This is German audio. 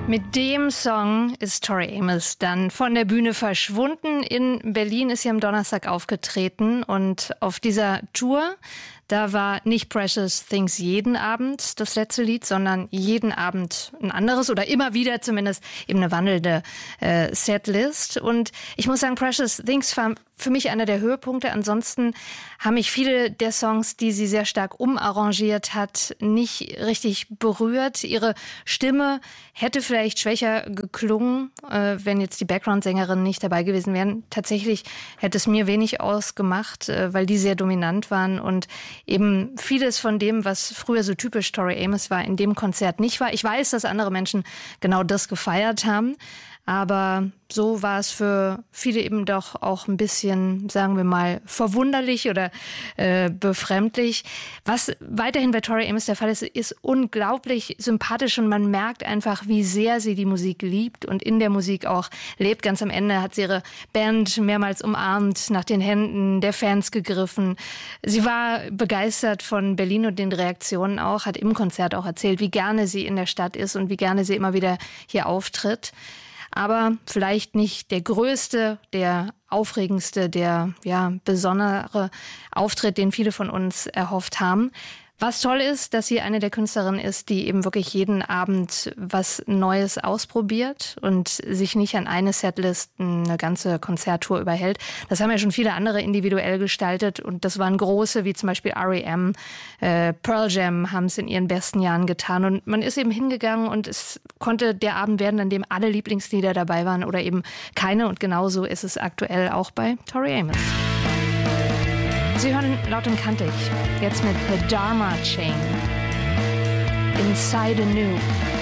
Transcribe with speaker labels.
Speaker 1: Mit dem Song ist Tori Amos dann von der Bühne verschwunden. In Berlin ist sie am Donnerstag aufgetreten und auf dieser Tour, da war nicht Precious Things jeden Abend das letzte Lied, sondern jeden Abend ein anderes oder immer wieder zumindest eben eine wandelnde Setlist. Und ich muss sagen, Precious Things war für mich einer der Höhepunkte. Ansonsten haben mich viele der Songs, die sie sehr stark umarrangiert hat, nicht richtig berührt. Ihre Stimme hätte vielleicht schwächer geklungen, wenn jetzt die Background-Sängerinnen nicht dabei gewesen wären. Tatsächlich hätte es mir wenig ausgemacht, weil die sehr dominant waren und eben vieles von dem, was früher so typisch Tori Amos war, in dem Konzert nicht war. Ich weiß, dass andere Menschen genau das gefeiert haben, aber so war es für viele eben doch auch ein bisschen, sagen wir mal, verwunderlich oder befremdlich. Was weiterhin bei Tori Amos der Fall ist, ist unglaublich sympathisch und man merkt einfach, wie sehr sie die Musik liebt und in der Musik auch lebt. Ganz am Ende hat sie ihre Band mehrmals umarmt, nach den Händen der Fans gegriffen. Sie war begeistert von Berlin und den Reaktionen auch, hat im Konzert auch erzählt, wie gerne sie in der Stadt ist und wie gerne sie immer wieder hier auftritt. Aber vielleicht nicht der größte, der aufregendste, der besondere Auftritt, den viele von uns erhofft haben. Was toll ist, dass sie eine der Künstlerinnen ist, die eben wirklich jeden Abend was Neues ausprobiert und sich nicht an eine Setlist eine ganze Konzerttour überhält. Das haben ja schon viele andere individuell gestaltet und das waren große, wie zum Beispiel R.E.M., Pearl Jam haben es in ihren besten Jahren getan und man ist eben hingegangen und es konnte der Abend werden, an dem alle Lieblingslieder dabei waren oder eben keine und genauso ist es aktuell auch bei Tori Amos. Sie hören Laut und Kantig, jetzt mit The Dharma Chain, Inside Anew.